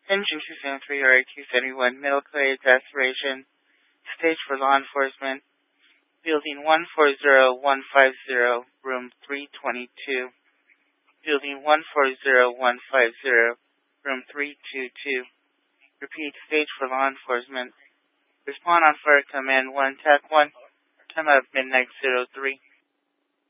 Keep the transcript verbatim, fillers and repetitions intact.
Engine two seventy-three or two seventy-one, middle clay aspiration, stage for law enforcement, building one four zero one five zero, room three twenty-two, building one four zero one five zero, room three twenty-two. Repeat, stage for law enforcement. Respond on fire command one, T A C one, time of midnight zero three.